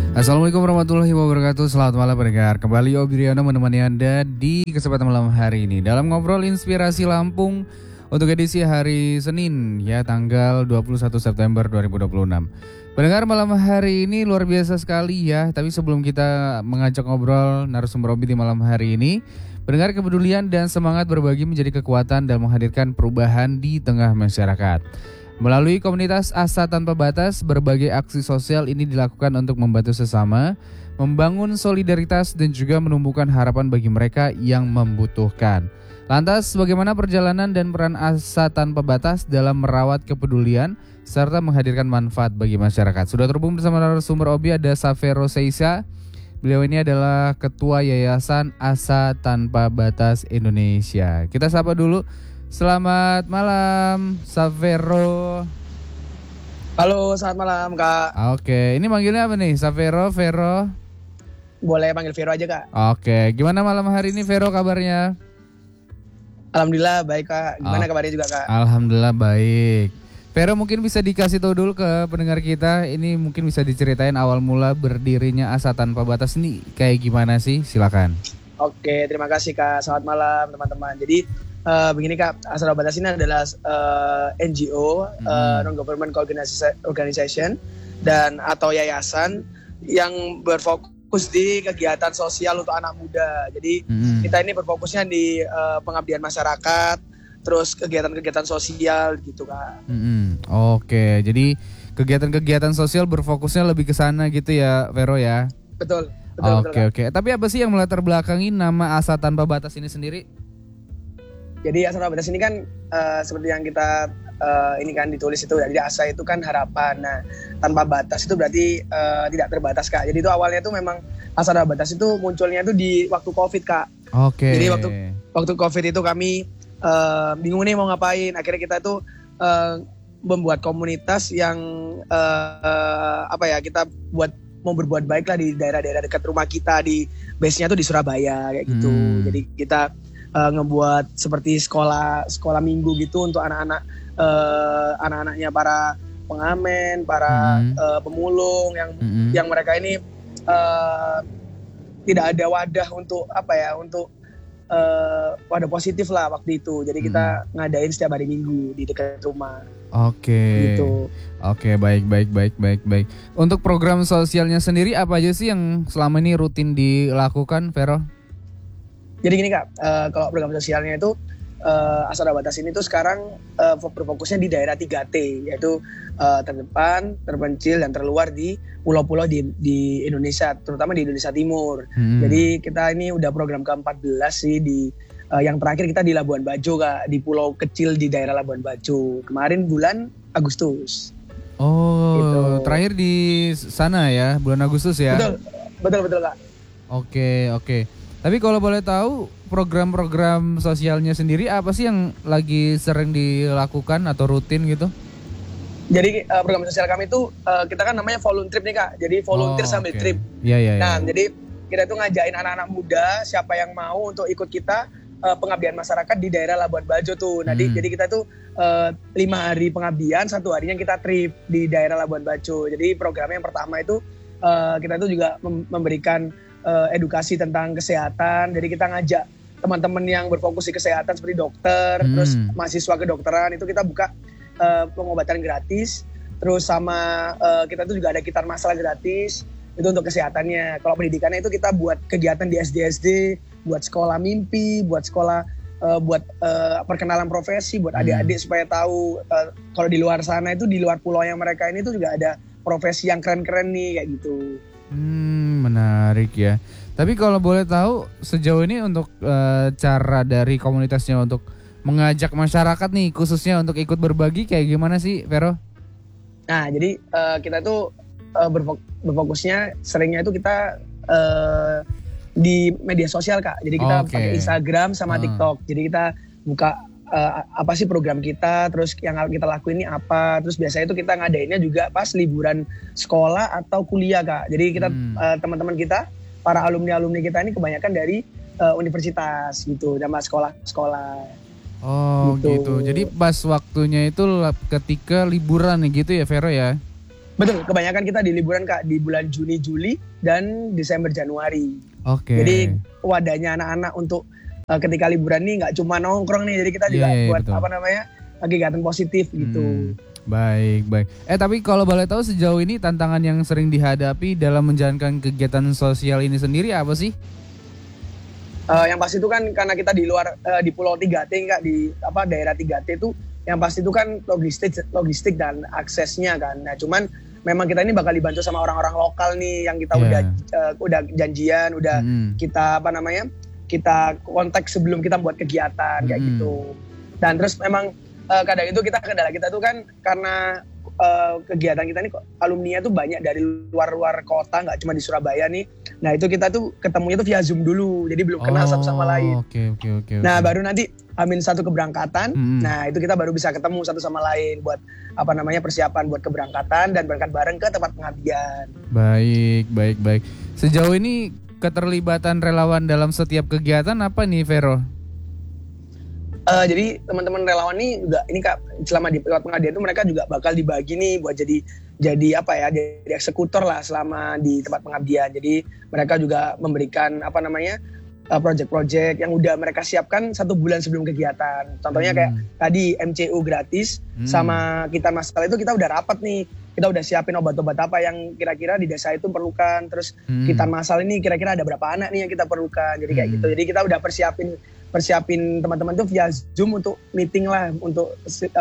Assalamualaikum warahmatullahi wabarakatuh. Selamat malam pendengar. Kembali Obriano menemani Anda di kesempatan malam hari ini dalam ngobrol inspirasi Lampung untuk edisi hari Senin ya, tanggal 21 September 2026. Pendengar, malam hari ini luar biasa sekali ya. Tapi sebelum kita mengajak ngobrol narasumber Obi di malam hari ini, pendengar, kepedulian dan semangat berbagi menjadi kekuatan dalam menghadirkan perubahan di tengah masyarakat. Melalui komunitas Asa Tanpa Batas, berbagai aksi sosial ini dilakukan untuk membantu sesama, membangun solidaritas dan juga menumbuhkan harapan bagi mereka yang membutuhkan. Lantas, bagaimana perjalanan dan peran Asa Tanpa Batas dalam merawat kepedulian serta menghadirkan manfaat bagi masyarakat? Sudah terhubung bersama narasumber Obi, ada Savero Seisa. Beliau ini adalah Ketua Yayasan Asa Tanpa Batas Indonesia. Kita sapa dulu. Selamat malam, Savero. Halo, selamat malam Kak. Oke, ini manggilnya apa nih? Savero, Vero? Boleh panggil Vero aja Kak. Oke, gimana malam hari ini Vero kabarnya? Alhamdulillah baik Kak. Gimana kabarnya juga Kak? Alhamdulillah baik. Vero, mungkin bisa dikasih tahu dulu ke pendengar kita, ini mungkin bisa diceritain awal mula berdirinya Asa Tanpa Batas ini kayak gimana sih? Silakan. Oke, terima kasih Kak. Selamat malam teman-teman. Jadi begini Kak, Asa Tanpa Batas ini adalah NGO, non-government organization dan atau yayasan yang berfokus di kegiatan sosial untuk anak muda. Jadi kita ini berfokusnya di pengabdian masyarakat, terus kegiatan-kegiatan sosial gitu Kak. Oke, jadi kegiatan-kegiatan sosial berfokusnya lebih ke sana gitu ya, Vero ya? Betul. Oke. Tapi apa sih yang melatar belakangi nama Asa Tanpa Batas ini sendiri? Jadi Asa Tanpa Batas ini kan seperti yang kita ini kan ditulis itu, jadi asa itu kan harapan. Nah, tanpa batas itu berarti tidak terbatas Kak. Jadi itu awalnya tuh memang Asa Tanpa Batas itu munculnya tuh di waktu Covid Kak. Oke. Jadi waktu Covid itu kami bingung nih mau ngapain. Akhirnya kita tuh membuat komunitas yang kita mau berbuat baik lah di daerah-daerah dekat rumah kita, di base-nya tuh di Surabaya kayak gitu. Jadi kita ngebuat seperti sekolah minggu gitu untuk anak-anaknya para pengamen, para pemulung yang mereka ini tidak ada wadah untuk wadah positif lah waktu itu. Jadi kita ngadain setiap hari Minggu di dekat rumah. Oke. Gitu. Oke, baik. Untuk program sosialnya sendiri apa aja sih yang selama ini rutin dilakukan, Vero? Jadi gini Kak, kalau program sosialnya itu Asa Tanpa Batas ini tuh sekarang berfokusnya di daerah 3T, yaitu terdepan, terpencil, dan terluar di pulau-pulau di Indonesia, terutama di Indonesia Timur. Jadi kita ini udah program ke-14 sih yang terakhir kita di Labuan Bajo Kak, di pulau kecil di daerah Labuan Bajo. Kemarin bulan Agustus. Oh, gitu. Terakhir di sana ya, bulan Agustus ya? Betul Kak. Oke. Tapi kalau boleh tahu program-program sosialnya sendiri apa sih yang lagi sering dilakukan atau rutin gitu? Jadi program sosial kami itu kita kan namanya volunteer nih Kak. Jadi volunteer sambil trip. Iya. Nah, jadi kita tuh ngajain anak-anak muda siapa yang mau untuk ikut kita pengabdian masyarakat di daerah Labuan Bajo tuh. Nah, jadi kita tuh 5 hari pengabdian, 1 harinya kita trip di daerah Labuan Bajo. Jadi programnya yang pertama itu kita tuh juga memberikan edukasi tentang kesehatan. Jadi kita ngajak teman-teman yang berfokus di kesehatan seperti dokter, terus mahasiswa kedokteran itu kita buka pengobatan gratis. Terus sama kita tuh juga ada kitar masalah gratis itu untuk kesehatannya. Kalau pendidikannya itu kita buat kegiatan di SD, buat sekolah mimpi, buat sekolah buat perkenalan profesi buat adik-adik supaya tahu kalau di luar sana itu, di luar pulau yang mereka ini tuh juga ada profesi yang keren-keren nih kayak gitu. Menarik ya. Tapi kalau boleh tahu sejauh ini untuk cara dari komunitasnya untuk mengajak masyarakat nih khususnya untuk ikut berbagi kayak gimana sih, Vero? Nah, jadi kita tuh berfokusnya seringnya itu kita di media sosial Kak. Jadi kita pakai Instagram sama TikTok. Jadi kita buka apa sih program kita, terus yang kita lakuin ini apa, terus biasanya itu kita ngadainnya juga pas liburan sekolah atau kuliah Kak. Jadi kita teman-teman kita, para alumni kita ini kebanyakan dari universitas gitu, sama sekolah. Oh gitu. Jadi pas waktunya itu ketika liburan gitu ya Vero ya? Betul, kebanyakan kita di liburan Kak, di bulan Juni, Juli, dan Desember, Januari. Oke. Jadi wadahnya anak-anak untuk ketika liburan nih nggak cuma nongkrong nih, jadi kita juga buat betul. Kegiatan positif gitu. Baik. Tapi kalau boleh tahu sejauh ini tantangan yang sering dihadapi dalam menjalankan kegiatan sosial ini sendiri apa sih? Yang pasti itu kan karena kita di luar di Pulau 3T Kak, di daerah 3T itu yang pasti itu kan logistik dan aksesnya kan. Nah, cuman memang kita ini bakal dibantu sama orang-orang lokal nih yang kita udah janjian, kita kita kontak sebelum kita buat kegiatan kayak gitu. Dan terus memang kadang itu kendala kita tuh kan karena kegiatan kita ini alumni tuh banyak dari luar kota, nggak cuma di Surabaya nih. Nah itu kita tuh ketemunya tuh via Zoom dulu, jadi belum kenal satu sama lain. Oke. Nah baru nanti Amin 1 keberangkatan, nah itu kita baru bisa ketemu satu sama lain buat persiapan buat keberangkatan dan berangkat bareng ke tempat pengabdian. Baik. Sejauh ini keterlibatan relawan dalam setiap kegiatan apa nih, Vero? Jadi teman-teman relawan nih juga ini Kak, selama di tempat pengabdian itu mereka juga bakal dibagi nih buat jadi eksekutor lah selama di tempat pengabdian. Jadi mereka juga memberikan project-project yang udah mereka siapkan 1 bulan sebelum kegiatan. Contohnya kayak tadi MCU gratis sama kita masalah itu kita udah rapat nih. Kita udah siapin obat-obat apa yang kira-kira di desa itu perlukan. Terus kita masalah ini kira-kira ada berapa anak nih yang kita perlukan. Jadi kayak gitu. Jadi kita udah persiapin teman-teman tuh via Zoom untuk meeting lah untuk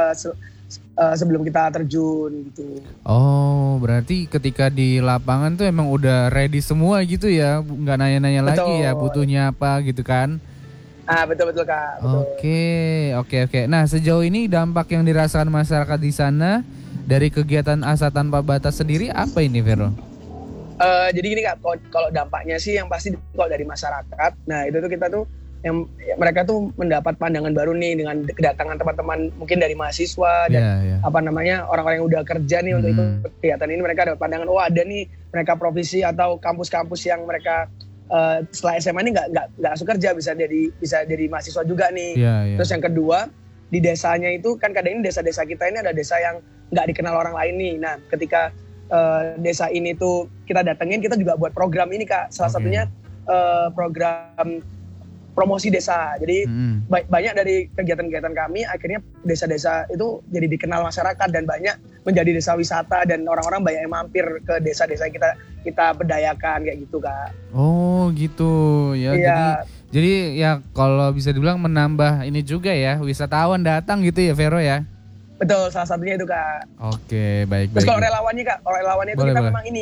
sebelum kita terjun gitu. Oh, berarti ketika di lapangan tuh emang udah ready semua gitu ya, nggak nanya-nanya lagi ya butuhnya apa gitu kan? Betul Kak. Betul. Oke. Nah, sejauh ini dampak yang dirasakan masyarakat di sana dari kegiatan Asa Tanpa Batas sendiri apa ini, Vero? Jadi gini Kak, kalau dampaknya sih yang pasti kalau dari masyarakat, nah itu tuh kita tuh yang mereka tuh mendapat pandangan baru nih dengan kedatangan teman-teman mungkin dari mahasiswa dan orang-orang yang udah kerja nih untuk ikut kegiatan ini. Mereka dapat pandangan ada nih mereka profesi atau kampus-kampus yang mereka setelah SMA ini nggak langsung kerja, bisa jadi mahasiswa juga nih. Terus yang kedua di desanya itu kan kadang ini desa-desa kita ini ada desa yang nggak dikenal orang lain nih. Nah ketika desa ini tuh kita datengin, kita juga buat program ini Kak, salah satunya program promosi desa. Jadi banyak dari kegiatan-kegiatan kami akhirnya desa-desa itu jadi dikenal masyarakat dan banyak menjadi desa wisata dan orang-orang banyak yang mampir ke desa-desa yang kita berdayakan kayak gitu Kak. Oh gitu ya. Jadi ya kalau bisa dibilang menambah ini juga ya, wisatawan datang gitu ya, Vero ya. Betul, salah satunya itu Kak. Oke, baik. Terus kalau relawannya Kak, itu kita memang ini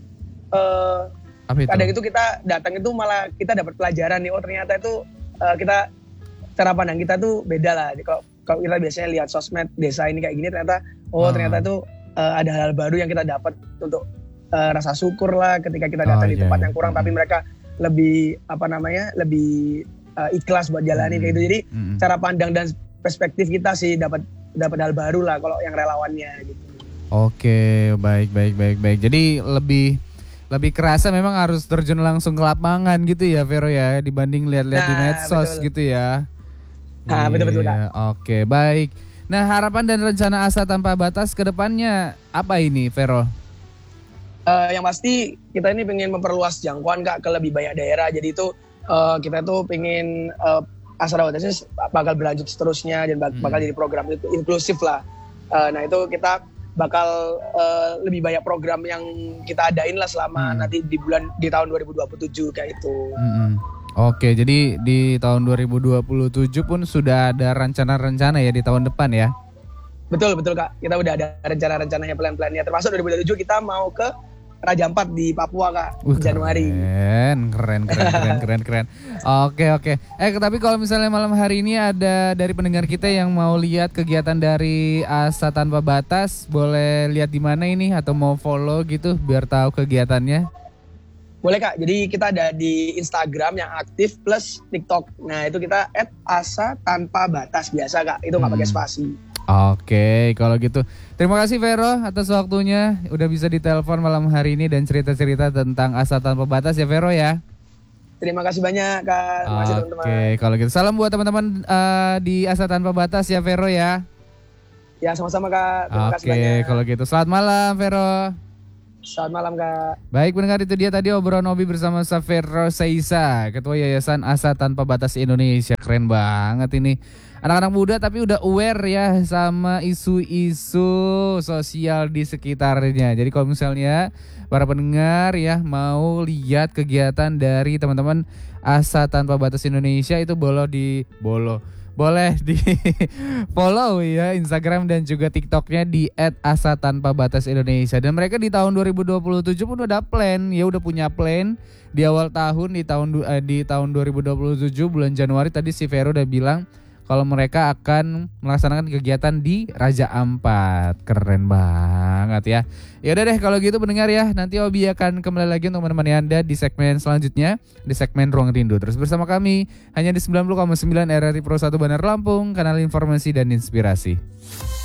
kadang itu kita datang itu malah kita dapat pelajaran nih, ternyata itu kita cara pandang kita tuh beda lah. Kalau kita biasanya lihat sosmed desa ini kayak gini, ternyata ternyata itu ada hal baru yang kita dapat untuk rasa syukur lah ketika kita datang di tempat yang kurang, tapi mereka lebih ikhlas buat jalanin kayak gitu. Jadi cara pandang dan perspektif kita sih dapat hal baru lah kalau yang relawannya gitu. Oke, baik. Jadi lebih kerasa memang harus terjun langsung ke lapangan gitu ya, Vero ya, dibanding lihat-lihat di medsos gitu ya. Betul Kak. Oke, baik. Nah, harapan dan rencana Asa Tanpa Batas ke depannya apa ini, Vero? Yang pasti kita ini pengen memperluas jangkauan Kak ke lebih banyak daerah. Jadi itu kita tuh pengen Asa Tanpa Batas bakal berlanjut seterusnya dan bakal jadi program itu inklusif lah. Nah itu kita bakal lebih banyak program yang kita adain lah selama nanti di tahun 2027 kayak itu. Oke, jadi di tahun 2027 pun sudah ada rencana-rencana ya di tahun depan ya? Betul Kak, kita udah ada rencana-rencananya, plan-plannya, termasuk 2027 kita mau ke Raja Ampat di Papua Kak, Januari. Keren. Oke. Tapi kalau misalnya malam hari ini ada dari pendengar kita yang mau lihat kegiatan dari Asa Tanpa Batas, boleh lihat di mana ini atau mau follow gitu biar tahu kegiatannya? Boleh Kak, jadi kita ada di Instagram yang aktif plus TikTok. Nah itu kita @asa_tanpa_batas biasa Kak, itu nggak pakai spasi. Oke, kalau gitu. Terima kasih Vero atas waktunya. Udah bisa ditelepon malam hari ini dan cerita-cerita tentang Asa Tanpa Batas ya, Vero ya. Terima kasih banyak Kak. Terima kasih teman-teman. Oke, kalau gitu salam buat teman-teman di Asa Tanpa Batas ya, Vero ya. Ya sama-sama Kak, terima kasih banyak. Oke, kalau gitu selamat malam Vero. Selamat malam Kak. Baik pendengar, itu dia tadi obrolan Obi bersama Savero Seisa, Ketua Yayasan Asa Tanpa Batas Indonesia. Keren banget ini. Anak-anak muda tapi udah aware ya sama isu-isu sosial di sekitarnya. Jadi kalau misalnya para pendengar ya mau lihat kegiatan dari teman-teman Asa Tanpa Batas Indonesia itu boleh di follow ya Instagram dan juga TikToknya di @asa-tanpa-batas-Indonesia. Dan mereka di tahun 2027 pun udah plan, ya udah punya plan di awal tahun di tahun 2027 bulan Januari tadi si Vero udah bilang kalau mereka akan melaksanakan kegiatan di Raja Ampat. Keren banget ya. Ya udah deh kalau gitu pendengar ya. Nanti Obi akan kembali lagi untuk menemani Anda di segmen selanjutnya, di segmen Ruang Rindu. Terus bersama kami hanya di 90,9 RRI Pro 1 Bandar Lampung, kanal informasi dan inspirasi.